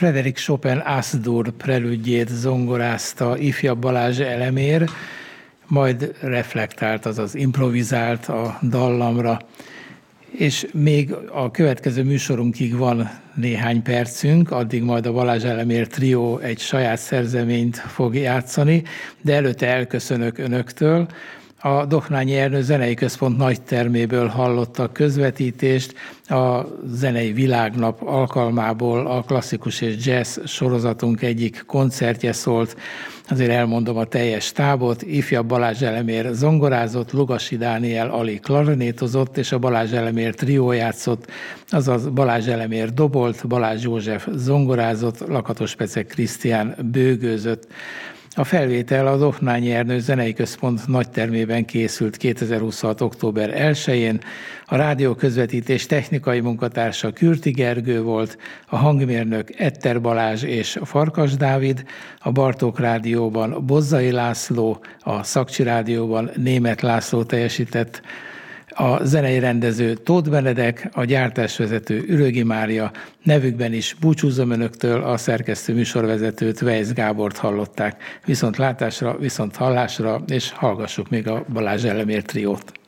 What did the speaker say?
Frédéric Chopin As-dur prelüdjét zongorázta ifjabb Balázs Elemér, majd reflektált, azaz improvizált a dallamra. És még a következő műsorunkig van néhány percünk, addig majd a Balázs Elemér trió egy saját szerzeményt fog játszani, de előtte elköszönök önöktől. A Dohnányi Ernő Zenei Központ nagyterméből hallottak közvetítést, a Zenei Világnap alkalmából a klasszikus és jazz sorozatunk egyik koncertje szólt. Azért elmondom a teljes tábot: ifjabb Balázs Elemér zongorázott, Lugasi Dániel Ali klarinétozott, és a Balázs Elemér trió játszott, azaz Balázs Elemér dobolt, Balázs József zongorázott, Lakatos Pecek Krisztián bőgőzött. A felvétel a Dohnányi Ernő Zenei Központ nagytermében készült 2026. október 1-én. A rádió közvetítés technikai munkatársa Kürti Gergő volt, a hangmérnök Etter Balázs és Farkas Dávid, a Bartók Rádióban Bozzai László, a Szakcsi Rádióban Németh László teljesített, a zenei rendező Tóth Benedek, a gyártásvezető Ürögi Mária, nevükben is búcsúzom önöktől, a szerkesztő műsorvezetőt, Weisz Gábort hallották. Viszont látásra, viszont hallásra, és hallgassuk még a Balázs Elemér triót.